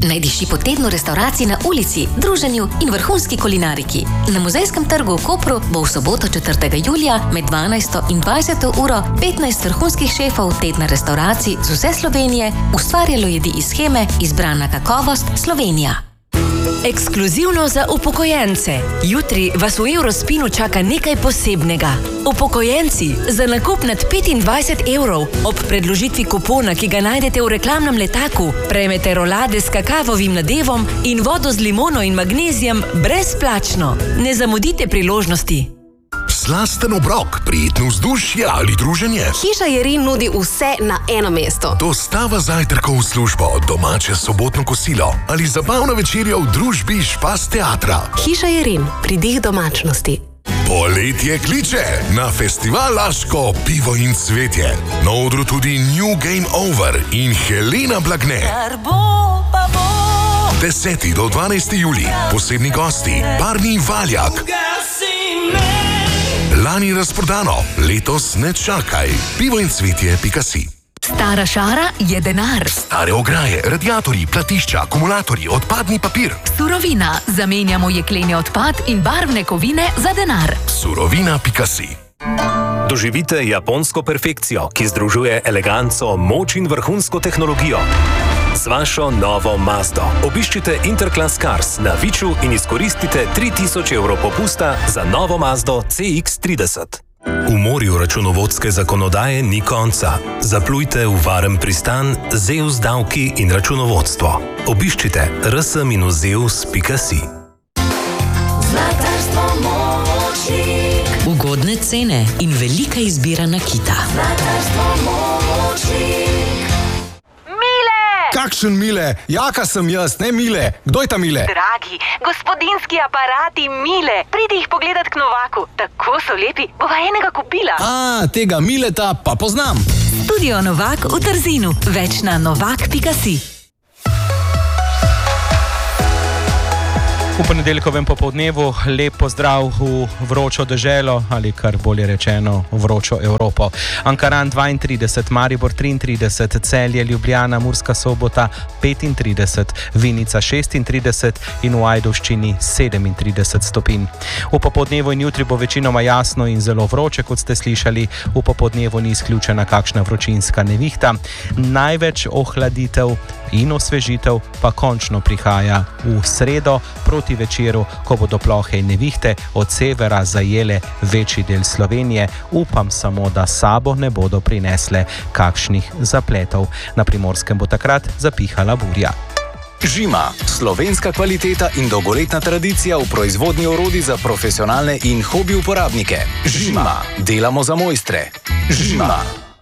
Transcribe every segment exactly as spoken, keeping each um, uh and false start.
Naj diši po tednu restauracij na ulici, druženju in vrhunski kulinariki. Na Muzejskem trgu v Kopru bo v soboto četrtega julija med dvanajsto in dvajseto uro petnajst vrhunskih šefov tedna restauracij z vse Slovenije ustvarjalo jedi iz sheme Izbrana kakovost Slovenija. Ekskluzivno za upokojence. Jutri vas v Eurospinu čaka nekaj posebnega. Upokojenci, za nakup nad petindvajset evrov ob predložitvi kupona, ki ga najdete v reklamnem letaku, prejmete rolade s kakavovim nadevom in vodo z limono in magnezijem brezplačno. Ne zamudite priložnosti. Slasten obrok, prijetno vzdušje ali druženje. Hiša Jerin nudi vse na eno mesto. Dostava zajtrkov v službo, domače sobotno kosilo ali zabavna večerja v družbi Špas teatra. Hiša Jerin, pridih domačnosti. Poletje kliče na festival Laško pivo in cvetje. Na odru tudi New Game Over in Helena Blagne. deseti do dvanajsti julij, posebni gosti, Barni Valjak. Lani razprodano, letos ne čakaj. pivo in cvetje pika si. Stara šara je denar. Stare ograje, radiatorji, platišča, akumulatorji, odpadni papir. Surovina. Zamenjamo jekleni odpad in barvne kovine za denar. Surovina pika si. Doživite japonsko perfekcijo, ki združuje eleganco, moč in vrhunsko tehnologijo. Z vašo novo Mazdo. Obiščite Interclass Cars na Viču in izkoristite tri tisoč evrov popusta za novo Mazdo C X trideset. V morju računovodske zakonodaje ni konca. Zaplujte v varen pristan Zeus davki in računovodstvo. Obiščite r s dash zeus pika si. Zlatarstvo Močnik. Ugodne cene in velika izbira nakita. Zlatarstvo Močnik. Kakšen Mile? Jaka sem jaz, ne Mile. Kdo je ta Mile? Dragi, gospodinski aparati Mile. Pridi jih pogledat k Novaku. Tako so lepi, bova enega kupila. A, tega Mileta pa poznam. Studio Novak v Trzinu. Več na novak pika si. V ponedeljkovem popoldnevu lep pozdrav v vročo deželo ali kar bolje rečeno vročo Evropo. Ankaran dvaintrideset, Maribor triintrideset, Celje, Ljubljana, Murska Sobota petintrideset, Vinica šestintrideset in v Ajdovščini sedemintrideset stopinj. V popoldnevu in jutri bo večinoma jasno in zelo vroče, kot ste slišali. V popoldnevu ni izključena kakšna vročinska nevihta. Največ ohladitev in osvežitev pa končno prihaja v sredo proti večeru, ko bodo plohe in nevihte od severa zajele večji del Slovenije. Upam samo, da sabo ne bodo prinesle kakšnih zapletov. Na Primorskem bo takrat zapihala burja. Žima, slovenska kvaliteta in dolgoletna tradicija v proizvodnji orodij za profesionalne in hobi uporabnike. Žima, delamo za mojstre. Žima.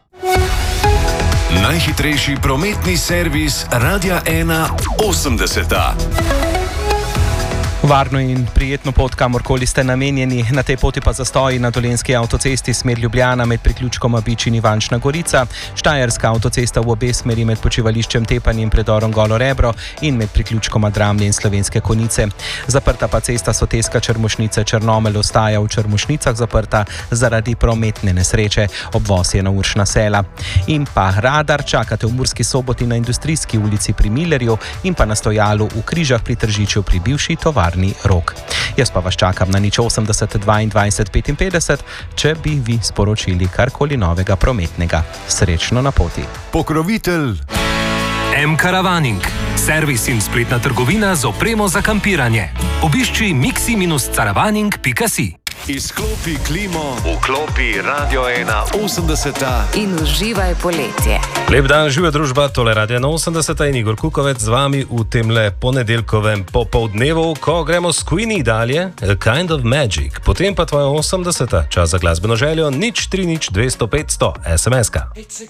Najhitrejši prometni servis Radia ena osemdeseta. Varno in prijetno pot, kamorkoli ste namenjeni. Na tej poti pa zastoji na Dolenjski avtocesti smer Ljubljana med priključkoma Bič in Ivančna Gorica, Štajerska avtocesta v obe smeri med počivališčem Tepanje in predorom Golo Rebro in med priključkoma Dramlje in Slovenske Konjice. Zaprta pa cesta Soteska Črmušnice Črnomelj ostaja v Črmušnicah zaprta zaradi prometne nesreče. Obvoz je na Uršna sela. In pa radar čakate v Murski Soboti na Industrijski ulici pri Millerju in pa na stojalu v Križah pri Tržiču pri bivši tovarni Rok. Jaz pa vas čakam na nič osemdeset dvaindvajset petinpetdeset, če bi vi sporočili karkoli novega prometnega. Srečno na poti. Pokrovitelj M-Caravaning. Servis in spletna trgovina z opremo za kampiranje. Obišči mixi caravaning pika si. Izklopi klimo, vklopi Radio ena osemdeseta In uživaj poletje. Lep dan, živa družba, tole Radio ena osemdeseta in Igor Kukovec z vami v temle ponedeljkovem popoldnevu, ko gremo s Queenie dalje, A Kind of Magic. Potem pa tvoja osemdeseta, čas za glasbeno željo, nič tri nič dvesto petsto, es em es ka. It's a